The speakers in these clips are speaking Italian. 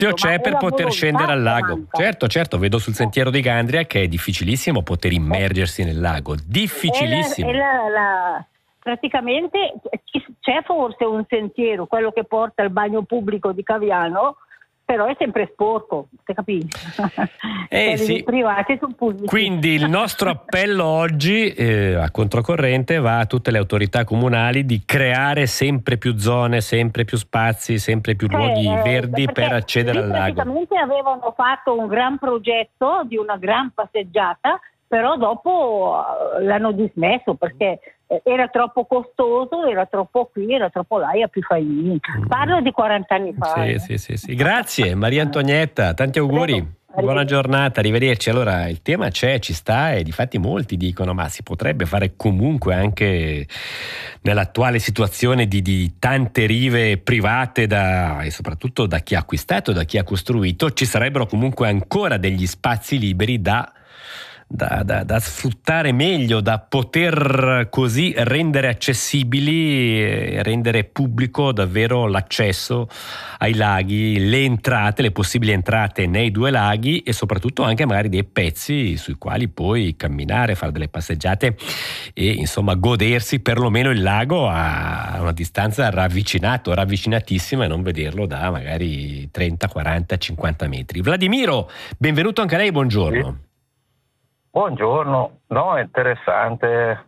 c'è per poter scendere al lago. Certo, vedo sul sentiero di Gandria che è difficilissimo poter immergersi nel lago, difficilissimo. Praticamente c'è forse un sentiero, quello che porta al bagno pubblico di Caviano, però è sempre sporco, ti capisci? Sì. Privati sono pubblici. Quindi il nostro appello oggi a controcorrente va a tutte le autorità comunali di creare sempre più zone, sempre più spazi, sempre più luoghi verdi per accedere al lago. Praticamente avevano fatto un gran progetto di una gran passeggiata, però dopo l'hanno dismesso perché era troppo costoso, era troppo qui, era troppo là, e più fai niente. Parlo di 40 anni fa. Sì. Grazie Maria Antonietta, tanti auguri. Buona giornata, arrivederci. Allora, il tema c'è, ci sta, e difatti molti dicono ma si potrebbe fare comunque anche nell'attuale situazione di tante rive private e soprattutto da chi ha acquistato, da chi ha costruito, ci sarebbero comunque ancora degli spazi liberi da sfruttare meglio, da poter così rendere accessibili, rendere pubblico davvero l'accesso ai laghi, le possibili entrate nei due laghi, e soprattutto anche magari dei pezzi sui quali puoi camminare, fare delle passeggiate e insomma godersi perlomeno il lago a una distanza ravvicinatissima, e non vederlo da magari 30, 40, 50 metri. Vladimiro, benvenuto anche a lei, buongiorno. Sì. Buongiorno, no, è interessante.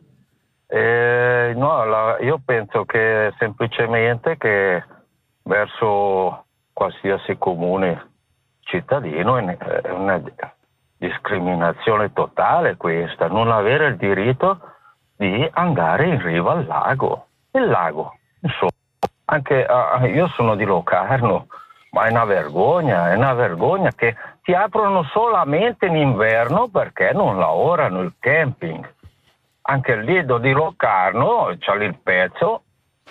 Io penso che semplicemente che verso qualsiasi comune cittadino è una discriminazione totale questa, non avere il diritto di andare in riva al lago. Il lago, insomma, anche io sono di Locarno, ma è una vergogna che ti aprono solamente in inverno perché non lavorano il camping. Anche il Lido di Locarno c'ha lì il pezzo.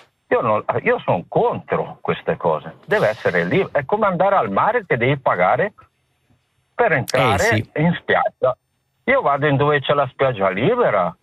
Io sono contro queste cose. Deve essere lì. È come andare al mare che devi pagare per entrare in spiaggia. Io vado in dove c'è la spiaggia libera.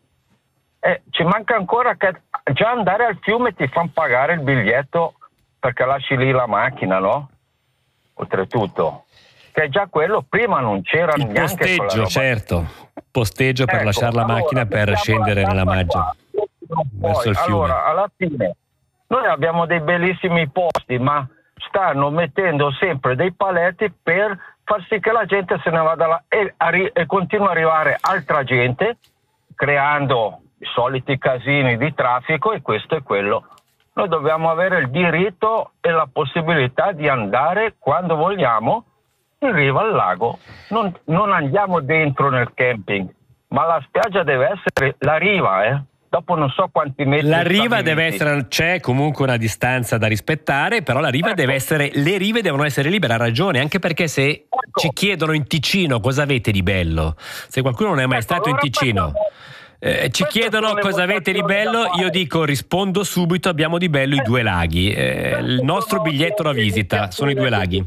Ci manca ancora che già andare al fiume ti fanno pagare il biglietto perché lasci lì la macchina, no? Oltretutto, che già quello prima non c'era il neanche posteggio, certo, posteggio per lasciare la macchina per scendere nella Maggia verso il fiume. Allora, alla fine noi abbiamo dei bellissimi posti, ma stanno mettendo sempre dei paletti per far sì che la gente se ne vada là e continua ad arrivare altra gente, creando i soliti casini di traffico, e questo è quello. Noi dobbiamo avere il diritto e la possibilità di andare quando vogliamo in riva al lago. Non andiamo dentro nel camping, ma la spiaggia deve essere la riva, Dopo non so quanti metri. La riva deve essere, c'è comunque una distanza da rispettare, però la riva deve essere, le rive devono essere libere, ha ragione, anche perché se ci chiedono in Ticino cosa avete di bello, se qualcuno non è mai stato in Ticino, ci chiedono cosa avete di bello, io rispondo subito: abbiamo di bello i due laghi, il nostro biglietto da visita sono i due laghi.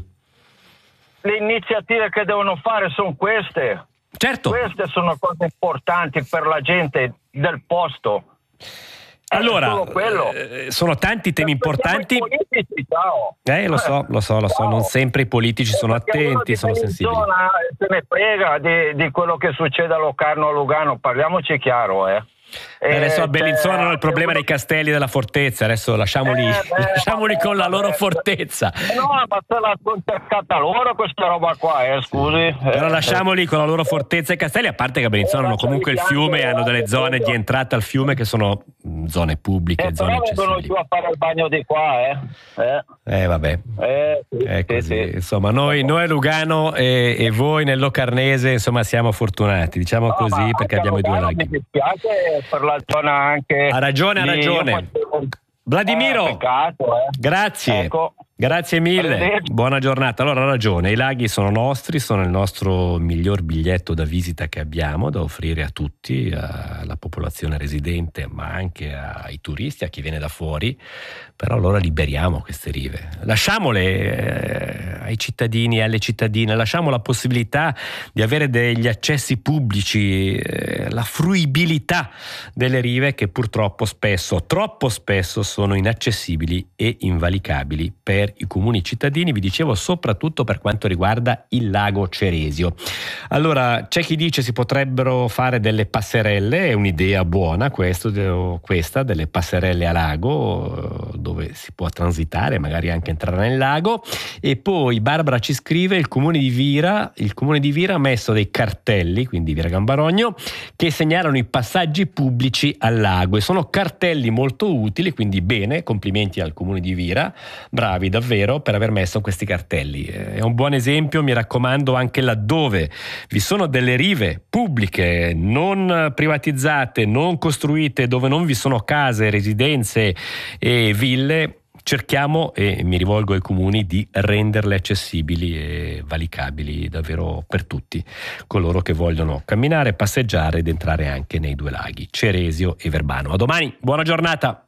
Le iniziative che devono fare sono queste. Certo. Queste sono cose importanti per la gente del posto. Allora, sono tanti temi importanti. Lo so, non sempre i politici sono attenti, sono sensibili. Se ne frega di quello che succede a Locarno, a Lugano, parliamoci chiaro, Adesso a Bellinzona hanno il problema dei castelli della fortezza, adesso lasciamoli con la loro fortezza. No, ma se l'ha contattata loro questa roba qua, scusi. Però lasciamoli con la loro fortezza e castelli, a parte che a Bellinzona hanno comunque il fiume e hanno delle zone di entrata al fiume che sono zone pubbliche, zone accessibili. Però giù a fare il bagno di qua, vabbè. È così. Sì. Insomma, noi a Lugano e voi nel Locarnese, insomma, siamo fortunati, diciamo così, perché abbiamo i due laghi. Mi dispiace per la zona anche. Ha ragione. Vladimiro, peccato, grazie. Ecco. Grazie mille, buona giornata. Allora, ha ragione, i laghi sono nostri, sono il nostro miglior biglietto da visita che abbiamo da offrire a tutti, alla popolazione residente, ma anche ai turisti, a chi viene da fuori. Però allora liberiamo queste rive, lasciamole ai cittadini e alle cittadine, lasciamo la possibilità di avere degli accessi pubblici, la fruibilità delle rive che purtroppo troppo spesso sono inaccessibili e invalicabili per i comuni cittadini, vi dicevo, soprattutto per quanto riguarda il lago Ceresio. Allora, c'è chi dice si potrebbero fare delle passerelle, è un'idea buona questa, delle passerelle a lago, dove si può transitare, magari anche entrare nel lago. E poi Barbara ci scrive: il comune di Vira ha messo dei cartelli, quindi Vira Gambarogno, che segnalano i passaggi pubblici al lago, e sono cartelli molto utili, quindi bene, complimenti al comune di Vira, bravi davvero per aver messo questi cartelli. È un buon esempio, mi raccomando, anche laddove vi sono delle rive pubbliche non privatizzate, non costruite, dove non vi sono case, residenze e ville. Cerchiamo, e mi rivolgo ai comuni, di renderle accessibili e valicabili davvero per tutti coloro che vogliono camminare, passeggiare ed entrare anche nei due laghi, Ceresio e Verbano. A domani, buona giornata!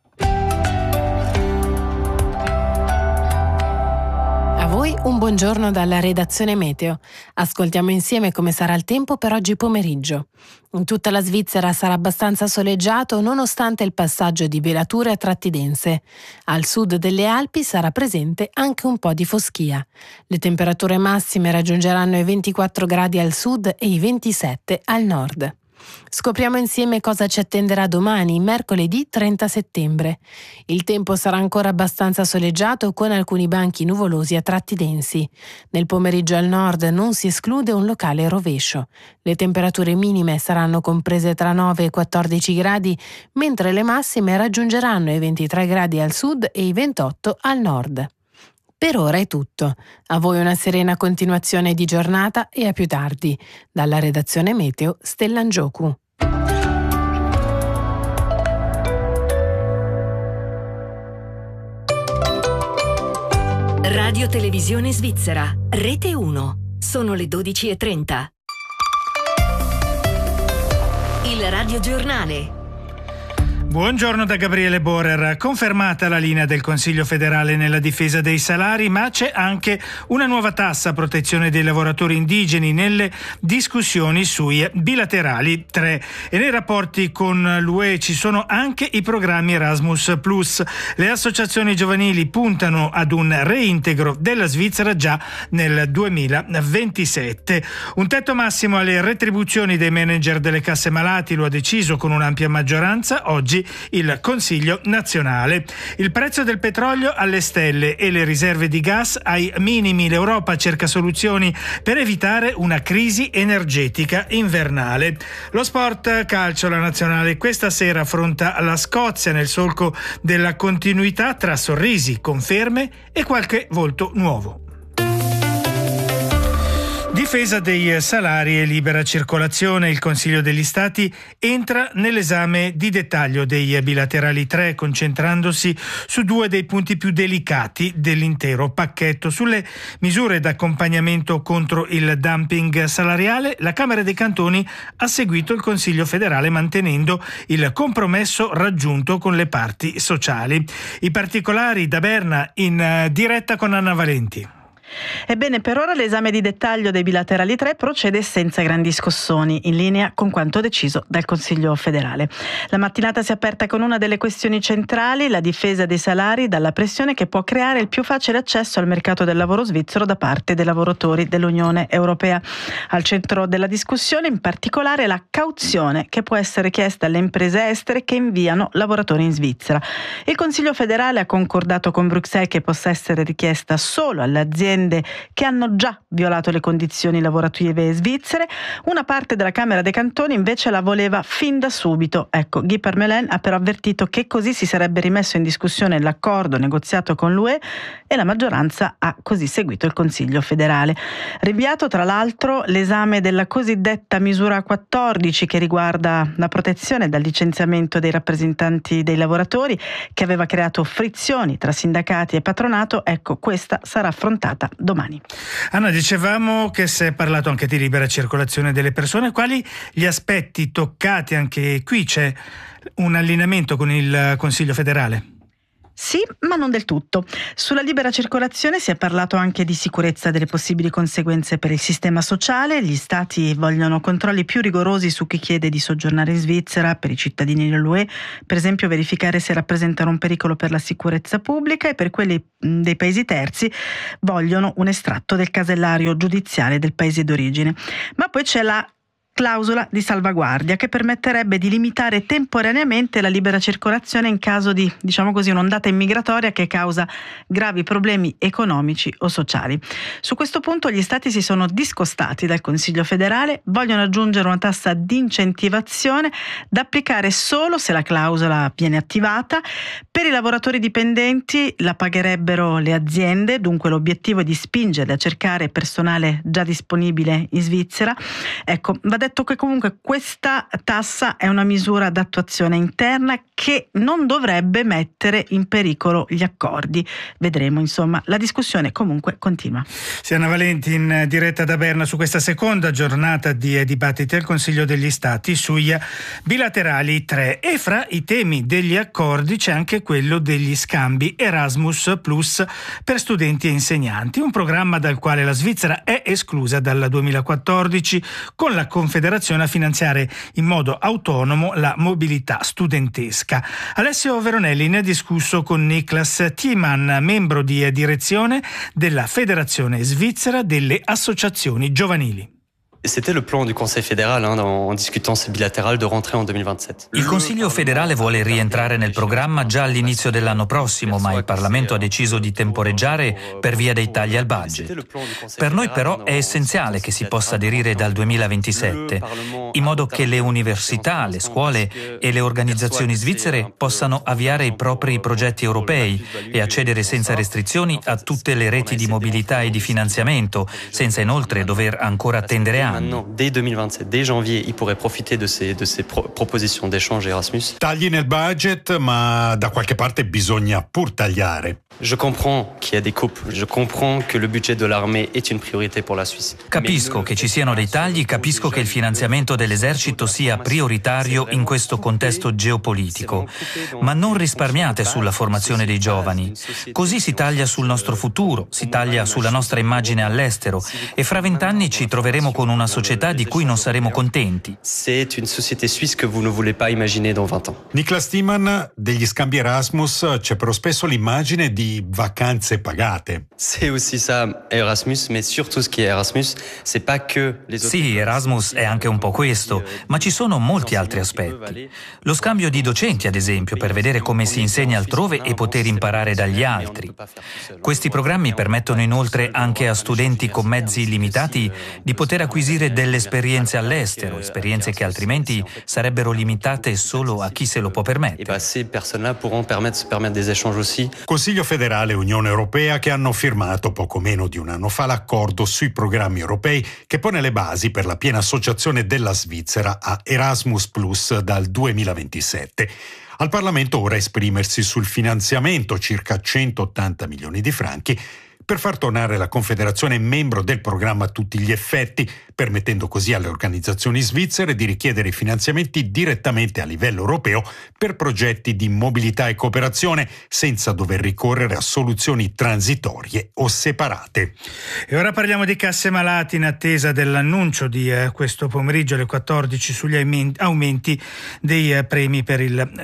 A voi un buongiorno dalla redazione Meteo. Ascoltiamo insieme come sarà il tempo per oggi pomeriggio. In tutta la Svizzera sarà abbastanza soleggiato nonostante il passaggio di velature a tratti dense. Al sud delle Alpi sarà presente anche un po' di foschia. Le temperature massime raggiungeranno i 24 gradi al sud e i 27 al nord. Scopriamo insieme cosa ci attenderà domani, mercoledì 30 settembre. Il tempo sarà ancora abbastanza soleggiato con alcuni banchi nuvolosi a tratti densi. Nel pomeriggio al nord non si esclude un locale rovescio. Le temperature minime saranno comprese tra 9 e 14 gradi, mentre le massime raggiungeranno i 23 gradi al sud e i 28 al nord. Per ora è tutto. A voi una serena continuazione di giornata e a più tardi. Dalla redazione Meteo, Stella Ngioku. Radio Televisione Svizzera, Rete 1. Sono le 12:30. Il Radio Giornale. Buongiorno da Gabriele Borer. Confermata la linea del Consiglio federale nella difesa dei salari, ma c'è anche una nuova tassa a protezione dei lavoratori indigeni nelle discussioni sui bilaterali 3. E nei rapporti con l'UE ci sono anche i programmi Erasmus+. Le associazioni giovanili puntano ad un reintegro della Svizzera già nel 2027. Un tetto massimo alle retribuzioni dei manager delle casse malati lo ha deciso con un'ampia maggioranza oggi il Consiglio nazionale. Il prezzo del petrolio alle stelle e le riserve di gas ai minimi. L'Europa cerca soluzioni per evitare una crisi energetica invernale. Lo sport calcio, la nazionale questa sera affronta la Scozia nel solco della continuità tra sorrisi, conferme e qualche volto nuovo. Difesa dei salari e libera circolazione. Il Consiglio degli Stati entra nell'esame di dettaglio dei bilaterali 3, concentrandosi su due dei punti più delicati dell'intero pacchetto. Sulle misure d'accompagnamento contro il dumping salariale, la Camera dei Cantoni ha seguito il Consiglio federale mantenendo il compromesso raggiunto con le parti sociali. I particolari da Berna in diretta con Anna Valenti. Ebbene, per ora l'esame di dettaglio dei bilaterali 3 procede senza grandi scossoni, in linea con quanto deciso dal Consiglio federale. La mattinata si è aperta con una delle questioni centrali, la difesa dei salari dalla pressione che può creare il più facile accesso al mercato del lavoro svizzero da parte dei lavoratori dell'Unione Europea. Al centro della discussione, in particolare, la cauzione che può essere chiesta alle imprese estere che inviano lavoratori in Svizzera. Il Consiglio federale ha concordato con Bruxelles che possa essere richiesta solo alle aziende che hanno già violato le condizioni lavorative svizzere. Una parte della Camera dei Cantoni invece la voleva fin da subito. Ecco, Guy Parmelin ha però avvertito che così si sarebbe rimesso in discussione l'accordo negoziato con l'UE e la maggioranza ha così seguito il Consiglio federale. Rinviato tra l'altro l'esame della cosiddetta misura 14 che riguarda la protezione dal licenziamento dei rappresentanti dei lavoratori, che aveva creato frizioni tra sindacati e patronato. Ecco, questa sarà affrontata domani. Anna, dicevamo che si è parlato anche di libera circolazione delle persone. Quali gli aspetti toccati? Anche qui c'è un allineamento con il Consiglio federale? Sì, ma non del tutto. Sulla libera circolazione si è parlato anche di sicurezza delle possibili conseguenze per il sistema sociale. Gli stati vogliono controlli più rigorosi su chi chiede di soggiornare in Svizzera per i cittadini dell'UE, per esempio verificare se rappresentano un pericolo per la sicurezza pubblica, e per quelli dei paesi terzi vogliono un estratto del casellario giudiziale del paese d'origine. Ma poi c'è la clausola di salvaguardia che permetterebbe di limitare temporaneamente la libera circolazione in caso di, diciamo così, un'ondata immigratoria che causa gravi problemi economici o sociali. Su questo punto gli stati si sono discostati dal Consiglio federale, vogliono aggiungere una tassa di incentivazione da applicare solo se la clausola viene attivata. Per i lavoratori dipendenti la pagherebbero le aziende, dunque l'obiettivo è di spingerli a cercare personale già disponibile in Svizzera. Ecco, va detto che comunque questa tassa è una misura d'attuazione interna che non dovrebbe mettere in pericolo gli accordi. Vedremo, insomma, la discussione comunque continua. Siana Valenti in diretta da Berna su questa seconda giornata di dibattiti al Consiglio degli Stati sui bilaterali 3, e fra i temi degli accordi c'è anche quello degli scambi Erasmus Plus per studenti e insegnanti, un programma dal quale la Svizzera è esclusa dal 2014 con la Confederazione a finanziare in modo autonomo la mobilità studentesca. Alessio Veronelli ne ha discusso con Niklas Thiemann, membro di direzione della Federazione Svizzera delle Associazioni Giovanili. C'était le plan du Conseil fédéral en discutant ces bilatérales de rentrer en 2027. Il Consiglio federale vuole rientrare nel programma già all'inizio dell'anno prossimo, ma il Parlamento ha deciso di temporeggiare per via dei tagli al budget. Per noi però è essenziale che si possa aderire dal 2027, in modo che le università, le scuole e le organizzazioni svizzere possano avviare i propri progetti europei e accedere senza restrizioni a tutte le reti di mobilità e di finanziamento, senza inoltre dover ancora attendere anni. Maintenant, dès 2027, dès janvier, ils pourraient profiter de ces propositions d'échange Erasmus. Tagli nel budget, ma da qualche parte bisogna pur tagliare. Je comprends qu'il y a des coupes. Je comprends que le budget de l'armée est une priorité pour la Suisse. Capisco che ci siano dei tagli, capisco che il finanziamento dell'esercito sia prioritario in questo contesto geopolitico, ma non risparmiate sulla formazione dei giovani. Così si taglia sul nostro futuro, si taglia sulla nostra immagine all'estero, e fra 20 anni ci troveremo con una società di cui non saremo contenti. C'est une société suisse que vous ne voulez pas imaginer dans 20 ans. Niklas Thiemann, degli scambi Erasmus c'è però spesso l'immagine di vacanze pagate. C'est aussi ça, Erasmus, mais surtout ce qui est Erasmus, c'est pas que les autres. Sì, Erasmus è anche un po' questo, ma ci sono molti altri aspetti. Lo scambio di docenti, ad esempio, per vedere come si insegna altrove e poter imparare dagli altri. Questi programmi permettono inoltre anche a studenti con mezzi limitati di poter acquisire delle esperienze all'estero, esperienze che altrimenti sarebbero limitate solo a chi se lo può permettere. Ces personnes-là pourront se permettre des échanges aussi. Consiglio federale e Unione Europea che hanno firmato poco meno di un anno fa l'accordo sui programmi europei che pone le basi per la piena associazione della Svizzera a Erasmus Plus dal 2027. Al Parlamento ora esprimersi sul finanziamento, circa 180 milioni di franchi, per far tornare la Confederazione membro del programma a tutti gli effetti, permettendo così alle organizzazioni svizzere di richiedere finanziamenti direttamente a livello europeo per progetti di mobilità e cooperazione, senza dover ricorrere a soluzioni transitorie o separate. E ora parliamo di casse malati in attesa dell'annuncio di questo pomeriggio alle 14 sugli aumenti dei premi per il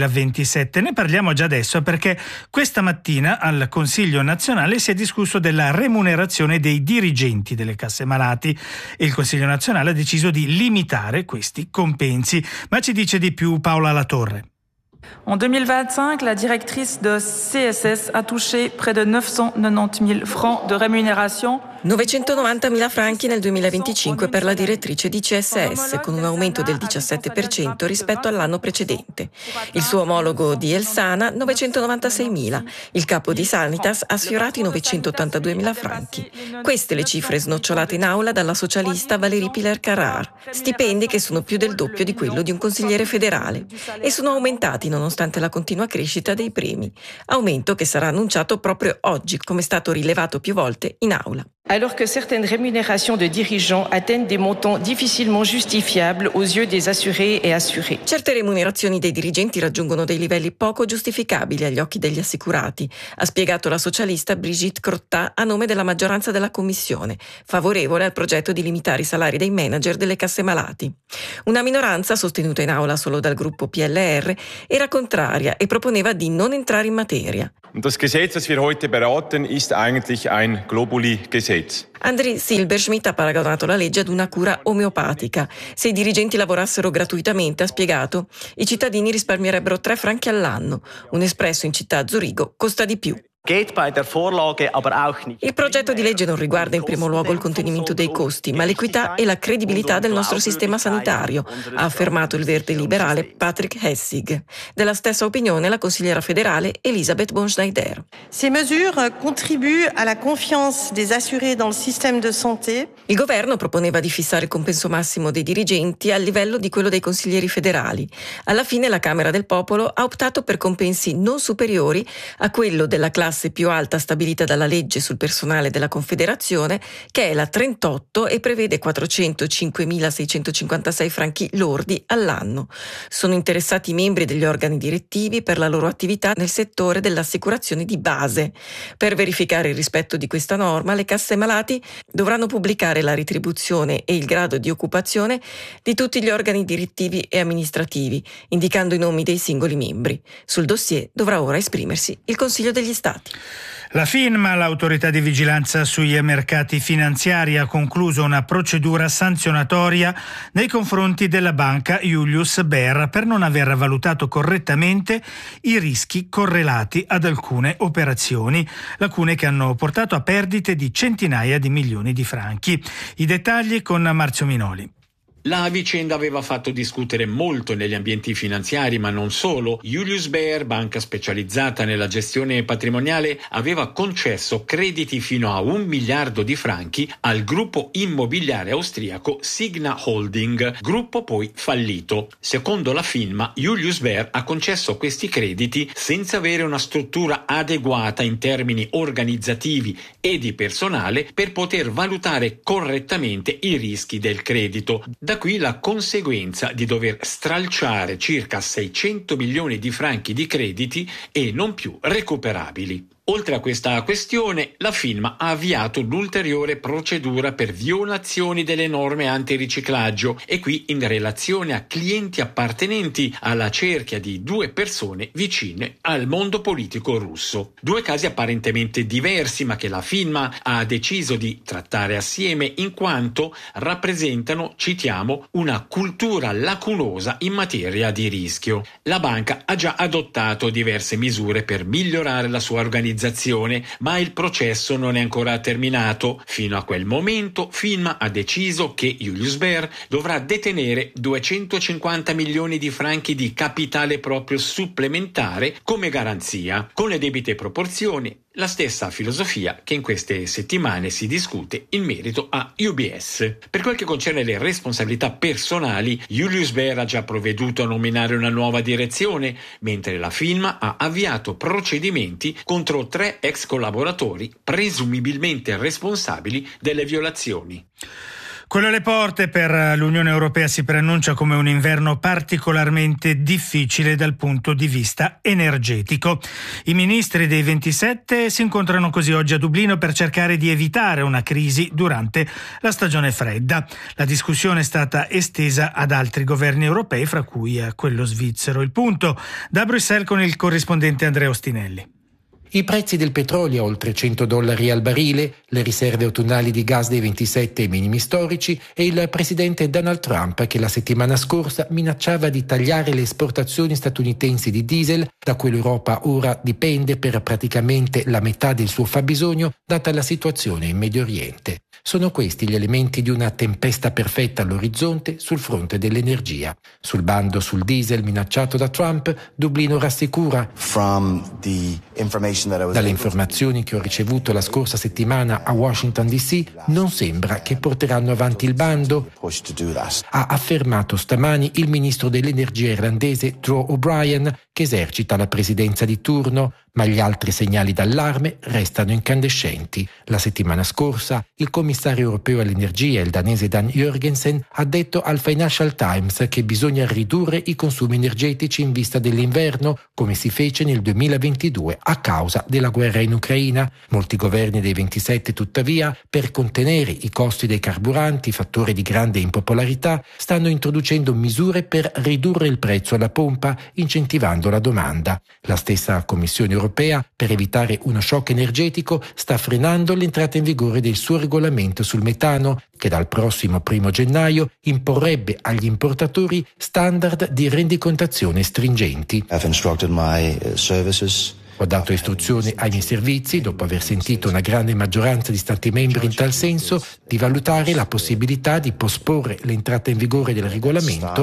2027. Ne parliamo già adesso perché questa mattina al Consiglio nazionale si è discusso della remunerazione dei dirigenti delle casse malati e il Consiglio nazionale ha deciso di limitare questi compensi. Ma ci dice di più Paola Latorre. En 2025, la directrice de CSS a touché près de 990 000 francs de rémunération. 990.000 franchi nel 2025 per la direttrice di CSS, con un aumento del 17% rispetto all'anno precedente. Il suo omologo di Elsana, 996.000. Il capo di Sanitas ha sfiorato i 982.000 franchi. Queste le cifre snocciolate in aula dalla socialista Valérie Pilar-Carrar. Stipendi che sono più del doppio di quello di un consigliere federale e sono aumentati nonostante la continua crescita dei premi. Aumento che sarà annunciato proprio oggi, come è stato rilevato più volte in aula. alors que certaines rémunérations de dirigeants atteignent des montants difficilement justifiables aux yeux des assurés et assurés. Certe remunerazioni dei dirigenti raggiungono dei livelli poco giustificabili agli occhi degli assicurati, ha spiegato la socialista Brigitte Crottat a nome della maggioranza della Commissione, favorevole al progetto di limitare i salari dei manager delle casse malati. Una minoranza, sostenuta in aula solo dal gruppo PLR, era contraria e proponeva di non entrare in materia. Und das Gesetz, das wir heute beraten, ist eigentlich ein Globuli-Gesetz. Andriy Silberschmidt ha paragonato la legge ad una cura omeopatica. Se i dirigenti lavorassero gratuitamente, ha spiegato, i cittadini risparmierebbero 3 franchi all'anno. Un espresso in città a Zurigo costa di più. Il progetto di legge non riguarda in primo luogo il contenimento dei costi, ma l'equità e la credibilità del nostro sistema sanitario, ha affermato il verde liberale Patrick Hessig. Della stessa opinione la consigliera federale Elisabeth Bonschneider. Ces mesures contribuent à la confiance des assurés dans le système de santé. Il governo proponeva di fissare il compenso massimo dei dirigenti al livello di quello dei consiglieri federali. Alla fine la Camera del Popolo ha optato per compensi non superiori a quello della classe più alta stabilita dalla legge sul personale della Confederazione, che è la 38 e prevede 405.656 franchi lordi all'anno. Sono interessati i membri degli organi direttivi per la loro attività nel settore dell'assicurazione di base. Per verificare il rispetto di questa norma, le casse malati dovranno pubblicare la retribuzione e il grado di occupazione di tutti gli organi direttivi e amministrativi, indicando i nomi dei singoli membri. Sul dossier dovrà ora esprimersi il Consiglio degli Stati. La FINMA, l'autorità di vigilanza sui mercati finanziari, ha concluso una procedura sanzionatoria nei confronti della banca Julius Baer per non aver valutato correttamente i rischi correlati ad alcune operazioni, lacune che hanno portato a perdite di centinaia di milioni di franchi. I dettagli con Marzio Minoli. La vicenda aveva fatto discutere molto negli ambienti finanziari, ma non solo. Julius Baer, banca specializzata nella gestione patrimoniale, aveva concesso crediti fino a 1 miliardo di franchi al gruppo immobiliare austriaco Signa Holding, gruppo poi fallito. Secondo la FINMA, Julius Baer ha concesso questi crediti senza avere una struttura adeguata in termini organizzativi e di personale per poter valutare correttamente i rischi del credito. Da qui la conseguenza di dover stralciare circa 600 milioni di franchi di crediti e non più recuperabili. Oltre a questa questione, la FINMA ha avviato un'ulteriore procedura per violazioni delle norme antiriciclaggio e qui in relazione a clienti appartenenti alla cerchia di 2 persone vicine al mondo politico russo. 2 casi apparentemente diversi, ma che la FINMA ha deciso di trattare assieme in quanto rappresentano, citiamo, una cultura lacunosa in materia di rischio. La banca ha già adottato diverse misure per migliorare la sua organizzazione, ma il processo non è ancora terminato. Fino a quel momento FINMA ha deciso che Julius Baer dovrà detenere 250 milioni di franchi di capitale proprio supplementare come garanzia, con le debite proporzioni. La stessa filosofia che in queste settimane si discute in merito a UBS. Per quel che concerne le responsabilità personali, Julius Baer ha già provveduto a nominare una nuova direzione, mentre la FINMA ha avviato procedimenti contro 3 ex collaboratori presumibilmente responsabili delle violazioni. Quello alle porte per l'Unione Europea si preannuncia come un inverno particolarmente difficile dal punto di vista energetico. I ministri dei 27 si incontrano così oggi a Dublino per cercare di evitare una crisi durante la stagione fredda. La discussione è stata estesa ad altri governi europei, fra cui a quello svizzero. Il punto da Bruxelles con il corrispondente Andrea Ostinelli. I prezzi del petrolio a oltre $100 al barile, le riserve autunnali di gas dei 27 ai minimi storici e il presidente Donald Trump che la settimana scorsa minacciava di tagliare le esportazioni statunitensi di diesel, da cui l'Europa ora dipende per praticamente la metà del suo fabbisogno data la situazione in Medio Oriente. Sono questi gli elementi di una tempesta perfetta all'orizzonte sul fronte dell'energia. Sul bando sul diesel minacciato da Trump, Dublino rassicura: dalle informazioni che ho ricevuto la scorsa settimana a Washington DC, non sembra che porteranno avanti il bando, ha affermato stamani il ministro dell'energia irlandese Joe O'Brien, che esercita la presidenza di turno, ma gli altri segnali d'allarme restano incandescenti. La settimana scorsa il commissario europeo all'energia, il danese Dan Jørgensen, ha detto al Financial Times che bisogna ridurre i consumi energetici in vista dell'inverno, come si fece nel 2022 a causa della guerra in Ucraina. Molti governi dei 27, tuttavia, per contenere i costi dei carburanti, fattore di grande impopolarità, stanno introducendo misure per ridurre il prezzo alla pompa, incentivando la domanda. La stessa Commissione europea, per evitare uno shock energetico, sta frenando l'entrata in vigore del suo regolamento sul metano, che dal prossimo 1 gennaio imporrebbe agli importatori standard di rendicontazione stringenti. Ho dato istruzione ai miei servizi, dopo aver sentito una grande maggioranza di Stati membri in tal senso, di valutare la possibilità di posporre l'entrata in vigore del regolamento,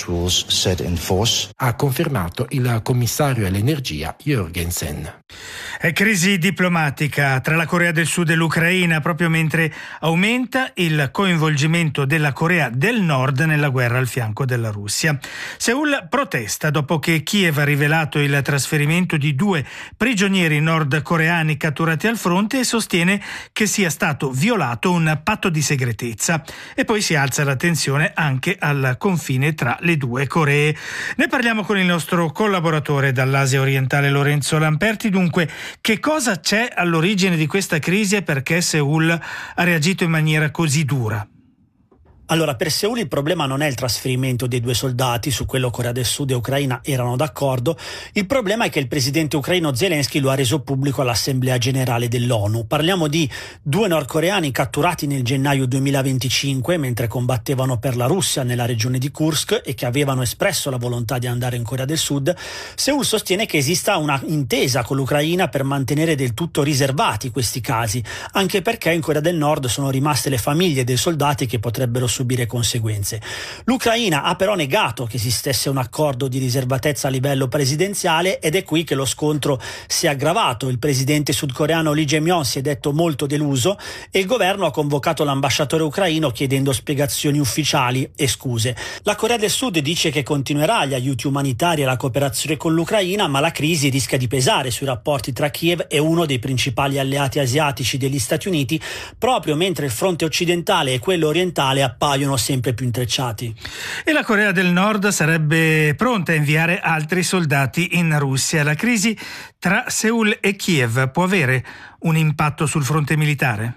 ha confermato il commissario all'energia Jørgensen. È crisi diplomatica tra la Corea del Sud e l'Ucraina, proprio mentre aumenta il coinvolgimento della Corea del Nord nella guerra al fianco della Russia. Seul protesta dopo che Kiev ha rivelato il trasferimento di 2 prigionieri nordcoreani catturati al fronte e sostiene che sia stato violato un patto di segretezza. E poi si alza la tensione anche al confine tra le 2 Coree. Ne parliamo con il nostro collaboratore dall'Asia orientale Lorenzo Lamperti. Dunque, che cosa c'è all'origine di questa crisi e perché Seul ha reagito in maniera così dura? Allora, per Seul il problema non è il trasferimento dei 2 soldati, su quello Corea del Sud e Ucraina erano d'accordo. Il problema è che il presidente ucraino Zelensky lo ha reso pubblico all'Assemblea Generale dell'ONU. Parliamo di 2 nordcoreani catturati nel gennaio 2025 mentre combattevano per la Russia nella regione di Kursk e che avevano espresso la volontà di andare in Corea del Sud. Seul sostiene che esista una intesa con l'Ucraina per mantenere del tutto riservati questi casi, anche perché in Corea del Nord sono rimaste le famiglie dei soldati che potrebbero subire conseguenze. L'Ucraina ha però negato che esistesse un accordo di riservatezza a livello presidenziale ed è qui che lo scontro si è aggravato. Il presidente sudcoreano Lee Jae-myung si è detto molto deluso e il governo ha convocato l'ambasciatore ucraino chiedendo spiegazioni ufficiali e scuse. La Corea del Sud dice che continuerà gli aiuti umanitari e la cooperazione con l'Ucraina, ma la crisi rischia di pesare sui rapporti tra Kiev e uno dei principali alleati asiatici degli Stati Uniti, proprio mentre il fronte occidentale e quello orientale appaiono sempre più intrecciati. E la Corea del Nord sarebbe pronta a inviare altri soldati in Russia. La crisi tra Seul e Kiev può avere un impatto sul fronte militare?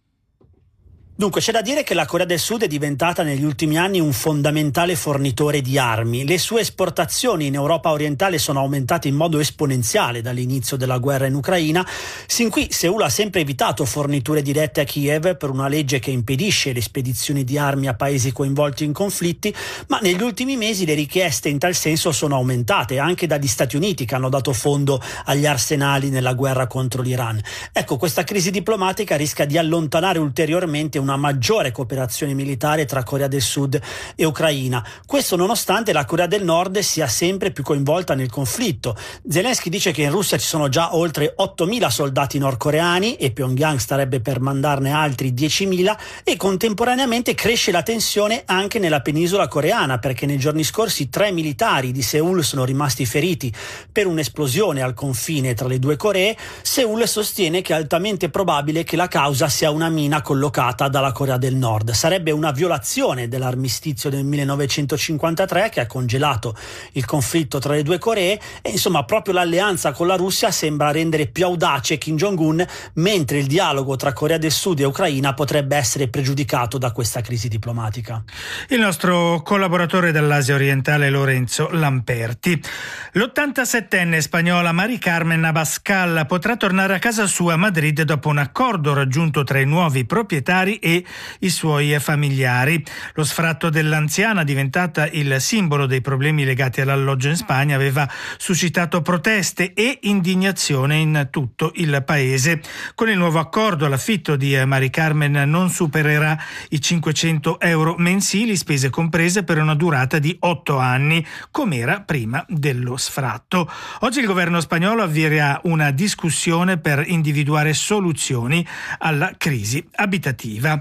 Dunque, c'è da dire che la Corea del Sud è diventata negli ultimi anni un fondamentale fornitore di armi. Le sue esportazioni in Europa orientale sono aumentate in modo esponenziale dall'inizio della guerra in Ucraina. Sin qui Seul ha sempre evitato forniture dirette a Kiev per una legge che impedisce le spedizioni di armi a paesi coinvolti in conflitti, ma negli ultimi mesi le richieste in tal senso sono aumentate anche dagli Stati Uniti, che hanno dato fondo agli arsenali nella guerra contro l'Iran. Ecco, questa crisi diplomatica rischia di allontanare ulteriormente una maggiore cooperazione militare tra Corea del Sud e Ucraina. Questo nonostante la Corea del Nord sia sempre più coinvolta nel conflitto. Zelensky dice che in Russia ci sono già oltre 8.000 soldati nordcoreani e Pyongyang starebbe per mandarne altri 10.000 e contemporaneamente cresce la tensione anche nella penisola coreana, perché nei giorni scorsi 3 militari di Seul sono rimasti feriti per un'esplosione al confine tra le 2 Coree. Seul sostiene che è altamente probabile che la causa sia una mina collocata dalla Corea del Nord. Sarebbe una violazione dell'armistizio del 1953 che ha congelato il conflitto tra le 2 Coree e insomma proprio l'alleanza con la Russia sembra rendere più audace Kim Jong-un, mentre il dialogo tra Corea del Sud e Ucraina potrebbe essere pregiudicato da questa crisi diplomatica. Il nostro collaboratore dall'Asia orientale Lorenzo Lamperti. L'87enne spagnola Mari Carmen Abascal potrà tornare a casa sua a Madrid dopo un accordo raggiunto tra i nuovi proprietari e i suoi familiari. Lo sfratto dell'anziana, diventata il simbolo dei problemi legati all'alloggio in Spagna, aveva suscitato proteste e indignazione in tutto il paese. Con il nuovo accordo l'affitto di Mari Carmen non supererà i 500 euro mensili, spese comprese, per una durata di 8 anni, com'era prima dello sfratto. Oggi il governo spagnolo avvierà una discussione per individuare soluzioni alla crisi abitativa. America.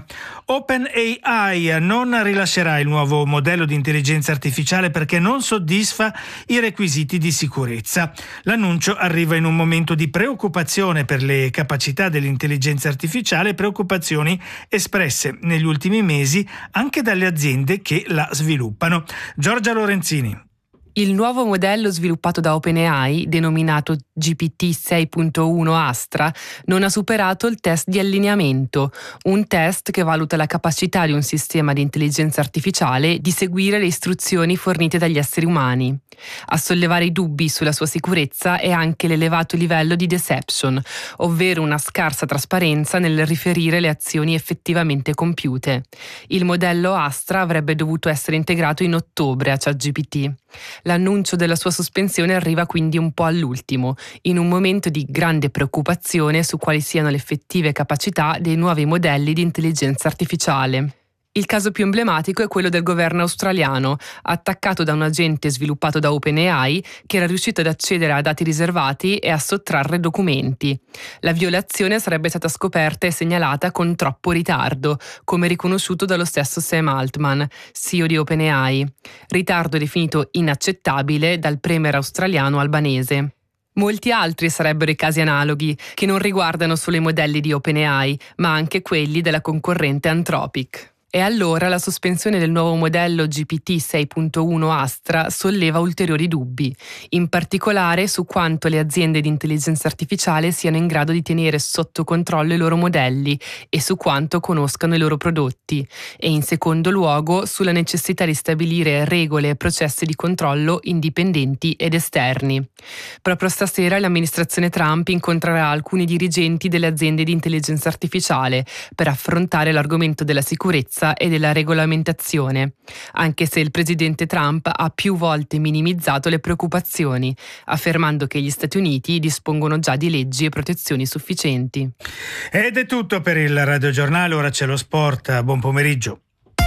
OpenAI non rilascerà il nuovo modello di intelligenza artificiale perché non soddisfa i requisiti di sicurezza. L'annuncio arriva in un momento di preoccupazione per le capacità dell'intelligenza artificiale, preoccupazioni espresse negli ultimi mesi anche dalle aziende che la sviluppano. Giorgia Lorenzini. Il nuovo modello sviluppato da OpenAI, denominato GPT 6.1 Astra, non ha superato il test di allineamento, un test che valuta la capacità di un sistema di intelligenza artificiale di seguire le istruzioni fornite dagli esseri umani. A sollevare i dubbi sulla sua sicurezza è anche l'elevato livello di deception, ovvero una scarsa trasparenza nel riferire le azioni effettivamente compiute. Il modello Astra avrebbe dovuto essere integrato in ottobre a ChatGPT. L'annuncio della sua sospensione arriva quindi un po' all'ultimo, in un momento di grande preoccupazione su quali siano le effettive capacità dei nuovi modelli di intelligenza artificiale. Il caso più emblematico è quello del governo australiano, attaccato da un agente sviluppato da OpenAI che era riuscito ad accedere a dati riservati e a sottrarre documenti. La violazione sarebbe stata scoperta e segnalata con troppo ritardo, come riconosciuto dallo stesso Sam Altman, CEO di OpenAI. Ritardo definito inaccettabile dal premier australiano albanese. Molti altri sarebbero i casi analoghi, che non riguardano solo i modelli di OpenAI, ma anche quelli della concorrente Anthropic. E allora la sospensione del nuovo modello GPT 6.1 Astra solleva ulteriori dubbi, in particolare su quanto le aziende di intelligenza artificiale siano in grado di tenere sotto controllo i loro modelli e su quanto conoscano i loro prodotti, e in secondo luogo sulla necessità di stabilire regole e processi di controllo indipendenti ed esterni. Proprio stasera l'amministrazione Trump incontrerà alcuni dirigenti delle aziende di intelligenza artificiale per affrontare l'argomento della sicurezza e della regolamentazione, anche se il presidente Trump ha più volte minimizzato le preoccupazioni, affermando che gli Stati Uniti dispongono già di leggi e protezioni sufficienti. Ed è tutto per il radiogiornale, ora c'è lo sport. Buon pomeriggio.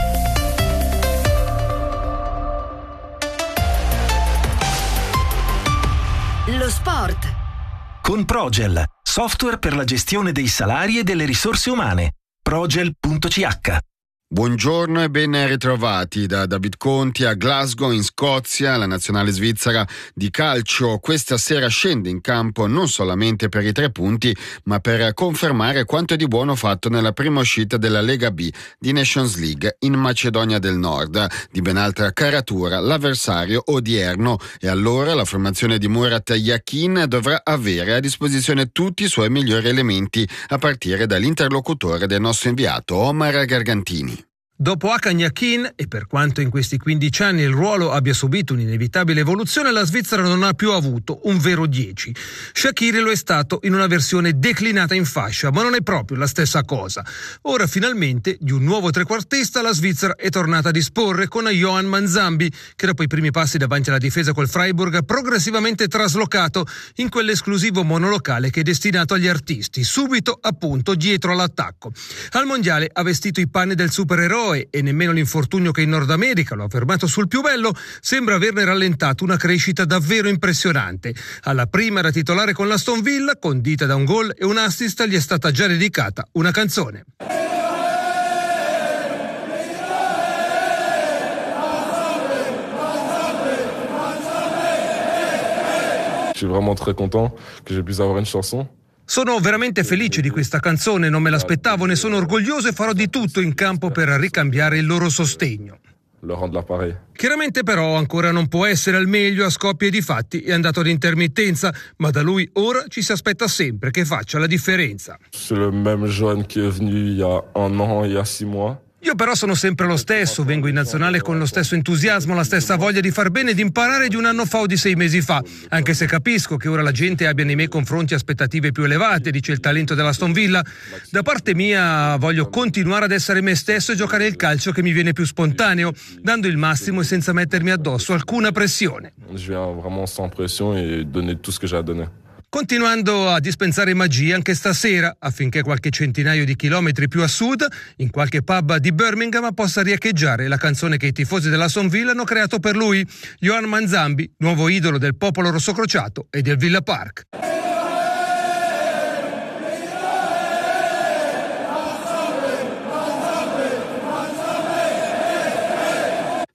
Lo sport con Progel, software per la gestione dei salari e delle risorse umane. Progel.ch. Buongiorno e ben ritrovati da David Conti a Glasgow in Scozia. La nazionale svizzera di calcio questa sera scende in campo non solamente per i 3 punti, ma per confermare quanto è di buono fatto nella prima uscita della Lega B di Nations League in Macedonia del Nord. Di ben altra caratura l'avversario odierno, e allora la formazione di Murat Yakin dovrà avere a disposizione tutti i suoi migliori elementi, a partire dall'interlocutore del nostro inviato Omar Gargantini. Dopo Hakan Yakin, e per quanto in questi 15 anni il ruolo abbia subito un'inevitabile evoluzione, la Svizzera non ha più avuto un vero 10. Shaqiri lo è stato in una versione declinata in fascia, ma non è proprio la stessa cosa. Ora finalmente di un nuovo trequartista la Svizzera è tornata a disporre con Johan Manzambi, che dopo i primi passi davanti alla difesa col Freiburg ha progressivamente traslocato in quell'esclusivo monolocale che è destinato agli artisti, subito appunto dietro all'attacco. Al mondiale ha vestito i panni del supereroe e nemmeno l'infortunio che in Nord America lo ha fermato sul più bello sembra averne rallentato una crescita davvero impressionante. Alla prima era titolare con l'Aston Villa, condita da un gol e un assist, gli è stata già dedicata una canzone. Je suis vraiment très content que je puisse avoir une chanson. Sono veramente felice di questa canzone, non me l'aspettavo, ne sono orgoglioso e farò di tutto in campo per ricambiare il loro sostegno. Chiaramente però ancora non può essere al meglio, a scoppie di fatti è andato ad intermittenza, ma da lui ora ci si aspetta sempre che faccia la differenza. C'est le même jeune qui est venu il y a 1 an, il y a 6 mois. Io però sono sempre lo stesso, vengo in nazionale con lo stesso entusiasmo, la stessa voglia di far bene e di imparare di 1 anno fa o di 6 mesi fa, anche se capisco che ora la gente abbia nei miei confronti aspettative più elevate, dice il talento dell'Aston Villa. Da parte mia voglio continuare ad essere me stesso e giocare il calcio che mi viene più spontaneo, dando il massimo e senza mettermi addosso alcuna pressione. Je viens vraiment sans pression et donner tout ce que j'ai à donner. Continuando a dispensare magia anche stasera, affinché qualche centinaio di chilometri più a sud, in qualche pub di Birmingham, possa riecheggiare la canzone che i tifosi dell'Aston Villa hanno creato per lui, Johan Manzambi, nuovo idolo del popolo rossocrociato e del Villa Park.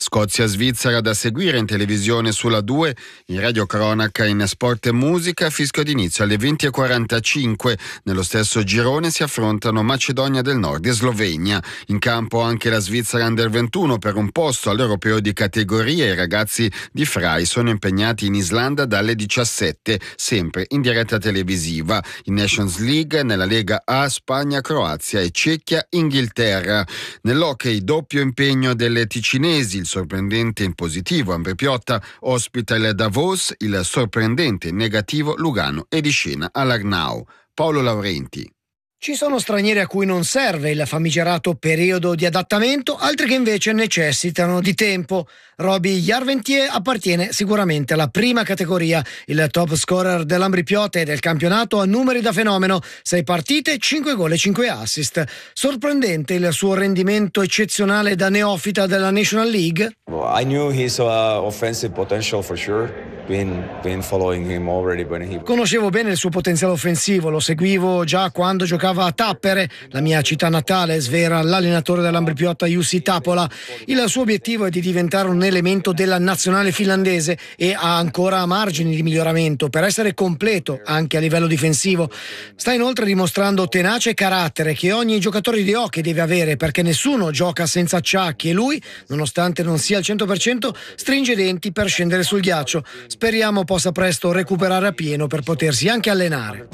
Scozia-Svizzera da seguire in televisione sulla 2, in radiocronaca, in sport e musica, fischio d'inizio alle 20:45. Nello stesso girone si affrontano Macedonia del Nord e Slovenia. In campo anche la Svizzera Under 21 per un posto all'Europeo di categoria. I ragazzi di Fry sono impegnati in Islanda dalle 17, sempre in diretta televisiva. In Nations League, nella Lega A, Spagna, Croazia e Cecchia, Inghilterra. Nell'hockey doppio impegno delle ticinesi, il sorprendente in positivo Ambri Piotta ospita il Davos, il sorprendente in negativo Lugano e di scena all'Arnau. Paolo Laurenti. Ci sono stranieri a cui non serve il famigerato periodo di adattamento, altri che invece necessitano di tempo. Roby Jarventier appartiene sicuramente alla prima categoria. Il top scorer dell'Ambri Piotta e del campionato ha numeri da fenomeno: 6 partite, 5 gol e 5 assist. Sorprendente il suo rendimento eccezionale da neofita della National League? I knew his offensive potential for sure. Been following him already when he... Conoscevo bene il suo potenziale offensivo, lo seguivo già quando giocava a Tappere, la mia città natale, svera l'allenatore dell'Ambri Piotta Jussi Tapola. Il suo obiettivo è di diventare un elemento della nazionale finlandese e ha ancora margini di miglioramento per essere completo anche a livello difensivo. Sta inoltre dimostrando tenacia e carattere che ogni giocatore di hockey deve avere, perché nessuno gioca senza acciacchi e lui, nonostante non sia al 100%, stringe i denti per scendere sul ghiaccio. Speriamo possa presto recuperare a pieno per potersi anche allenare.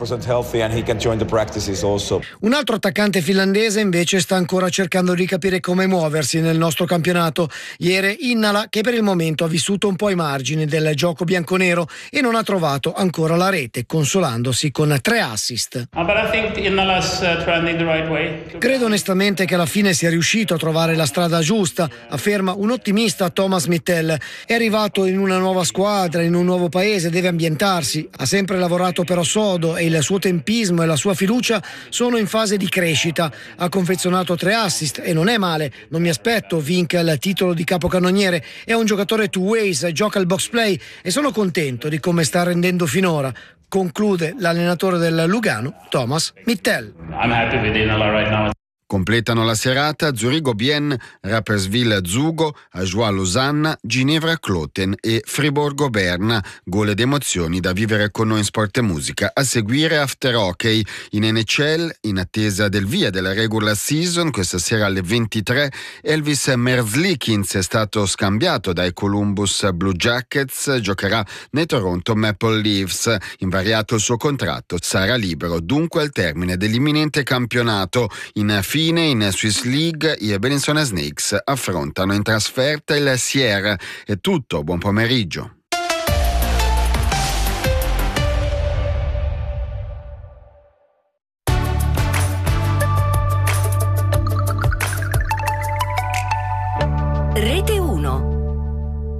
Un altro attaccante finlandese invece sta ancora cercando di capire come muoversi nel nostro campionato. Jere Innala, che per il momento ha vissuto un po' ai margini del gioco bianconero e non ha trovato ancora la rete, consolandosi con 3 assist. Credo onestamente che alla fine sia riuscito a trovare la strada giusta, afferma un ottimista Thomas Mittel. È arrivato in una nuova squadra, in un nuovo paese, deve ambientarsi. Ha sempre lavorato però sodo e il suo tempismo e la sua fiducia sono in fase di crescita. Ha confezionato 3 assist e non è male. Non mi aspetto vinca il titolo di capocannoniere. È un giocatore two ways, gioca il box play e sono contento di come sta rendendo finora. Conclude l'allenatore del Lugano, Thomas Mittel. I'm happy with Innala right now. Completano la serata Zurigo Bien, Rapperswil Zugo, Ajoie Losanna, Ginevra Kloten e Friburgo Berna. Gol ed emozioni da vivere con noi in Sport e Musica. A seguire After Hockey in NHL, in attesa del via della regular season. Questa sera alle 23 Elvis Merzlikins è stato scambiato dai Columbus Blue Jackets, giocherà nei Toronto Maple Leafs. Invariato il suo contratto, sarà libero dunque al termine dell'imminente campionato. In Swiss League i Bellinzona Snakes affrontano in trasferta il Sierre. È tutto, buon pomeriggio.